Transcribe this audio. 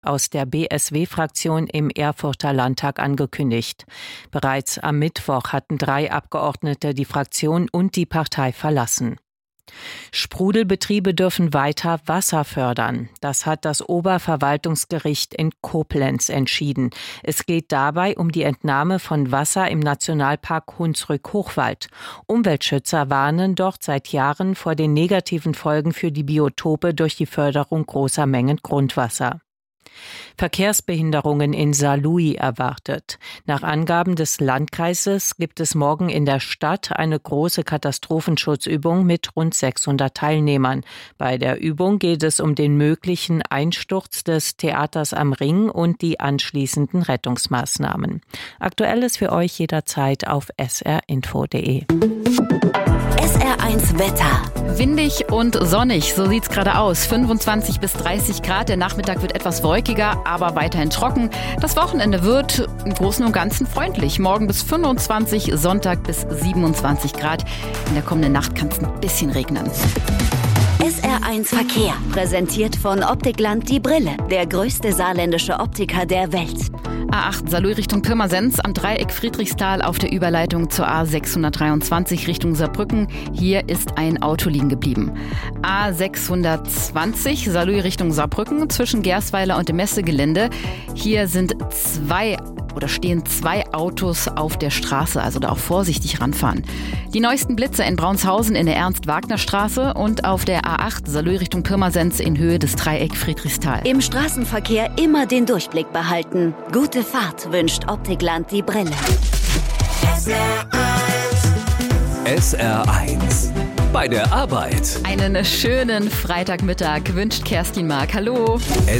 aus der BSW-Fraktion im Erfurter Landtag angekündigt. Bereits am Mittwoch hatten 3 Abgeordnete die Fraktion und die Partei verlassen. Sprudelbetriebe dürfen weiter Wasser fördern. Das hat das Oberverwaltungsgericht in Koblenz entschieden. Es geht dabei um die Entnahme von Wasser im Nationalpark Hunsrück-Hochwald. Umweltschützer warnen dort seit Jahren vor den negativen Folgen für die Biotope durch die Förderung großer Mengen Grundwasser. Verkehrsbehinderungen in Saarlouis erwartet. Nach Angaben des Landkreises gibt es morgen in der Stadt eine große Katastrophenschutzübung mit rund 600 Teilnehmern. Bei der Übung geht es um den möglichen Einsturz des Theaters am Ring und die anschließenden Rettungsmaßnahmen. Aktuelles für euch jederzeit auf srinfo.de. SR1 Wetter. Windig und sonnig, so sieht's gerade aus. 25 bis 30 Grad. Der Nachmittag wird etwas wolkiger, aber weiterhin trocken. Das Wochenende wird im Großen und Ganzen freundlich. Morgen bis 25, Sonntag bis 27 Grad. In der kommenden Nacht kann es ein bisschen regnen. SR1 Verkehr, präsentiert von Optikland Die Brille, der größte saarländische Optiker der Welt. A8 Saarlouis Richtung Pirmasens am Dreieck Friedrichsthal auf der Überleitung zur A623 Richtung Saarbrücken. Hier ist ein Auto liegen geblieben. A620 Saarlouis Richtung Saarbrücken zwischen Gersweiler und dem Messegelände. Hier stehen zwei Autos auf der Straße, also da auch vorsichtig ranfahren. Die neuesten Blitze in Braunshausen in der Ernst-Wagner-Straße und auf der A8 Saarlouis Richtung Pirmasens in Höhe des Dreieck Friedrichsthal. Im Straßenverkehr immer den Durchblick behalten. Gute Fahrt wünscht Optikland Die Brille. SR1 bei der Arbeit. Einen schönen Freitagmittag wünscht Kerstin Mark. Hallo.